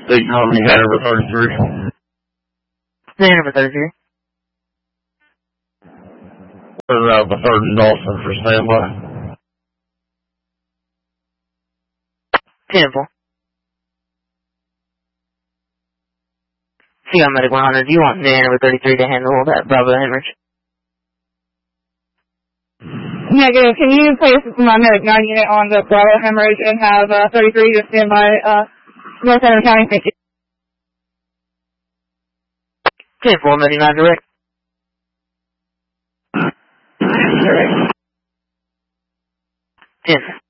They call me Hanover 33. Hanover 33. We're out the 3rd and Dawson for standby. 10-4. See on Medic 100, do you want the Hanover 33 to handle that Bravo hemorrhage? Negative. Can you place my Medic 9 unit on the Bravo hemorrhage and have 33 to stand by North Hanover County? Thank you. 10-4, Medic 9 direct. Direct. 10.